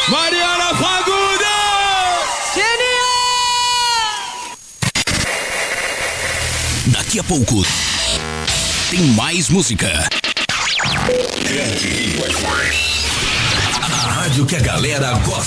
Mariana Fagundes! Daqui a pouco tem mais música. A rádio que a galera gosta.